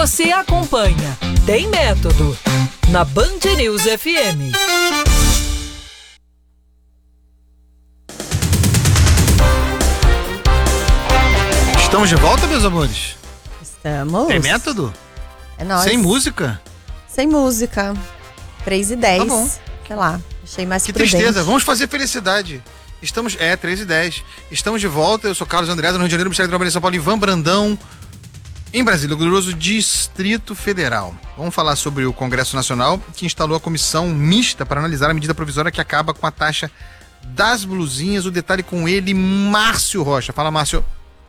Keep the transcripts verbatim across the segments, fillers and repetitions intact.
Você acompanha Tem Método na Band News F M. Estamos de volta, meus amores? Estamos. Tem método? É nóis. Sem música? Sem música. três e dez. Tá bom. Sei lá, achei mais Que prudente. tristeza, vamos fazer felicidade. Estamos, é, três e dez. Estamos de volta, eu sou Carlos Andreasa, no Rio de Janeiro, Ministério do Trabalho em São Paulo, Ivan Brandão, em Brasília, o glorioso Distrito Federal. Vamos falar sobre o Congresso Nacional, que instalou a comissão mista para analisar a medida provisória que acaba com a taxa das blusinhas. O detalhe com ele, Márcio Rocha. Fala, Márcio.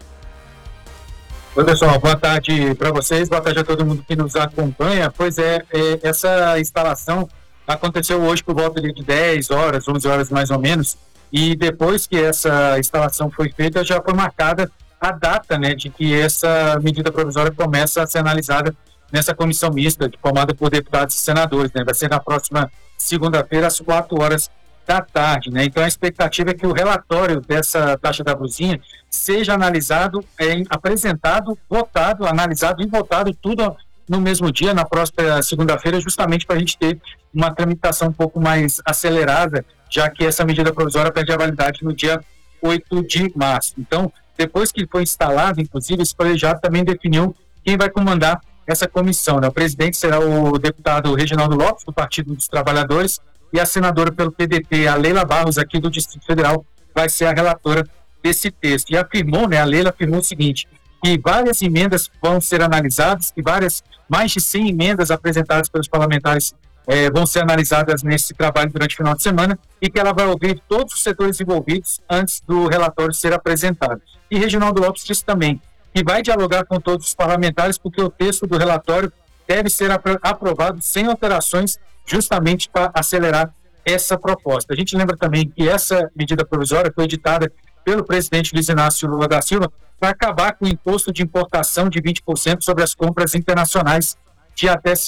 Oi, pessoal, boa tarde para vocês, boa tarde a todo mundo que nos acompanha. Pois é, é, essa instalação aconteceu hoje por volta de dez horas, onze horas mais ou menos, e depois que essa instalação foi feita, já foi marcada a data, né, de que essa medida provisória começa a ser analisada nessa comissão mista, formada por deputados e senadores, né, vai ser na próxima segunda-feira, às quatro horas da tarde, né? Então a expectativa é que o relatório dessa taxa da blusinha seja analisado, é, apresentado, votado, analisado e votado tudo no mesmo dia, na próxima segunda-feira, justamente para a gente ter uma tramitação um pouco mais acelerada, já que essa medida provisória perde a validade no dia oito de março. Então, depois que foi instalado, inclusive, esse colegiado também definiu quem vai comandar essa comissão, né? O presidente será o deputado Reginaldo Lopes, do Partido dos Trabalhadores, e a senadora pelo P D T, a Leila Barros, aqui do Distrito Federal, vai ser a relatora desse texto. E afirmou, né, a Leila afirmou o seguinte, que várias emendas vão ser analisadas, que várias, mais de cem emendas apresentadas pelos parlamentares eh, vão ser analisadas nesse trabalho durante o final de semana, e que ela vai ouvir todos os setores envolvidos antes do relatório ser apresentado. E Reginaldo Lopes disse também que vai dialogar com todos os parlamentares, porque o texto do relatório deve ser apro- aprovado sem alterações, justamente para acelerar essa proposta. A gente lembra também que essa medida provisória foi editada pelo presidente Luiz Inácio Lula da Silva para acabar com o imposto de importação de vinte por cento sobre as compras internacionais de até